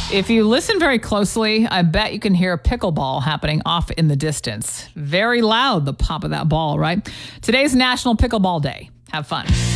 If you listen very closely, I bet you can hear pickleball happening off in the distance. Very loud, the pop of that ball, right? Today's National Pickleball Day. Have fun.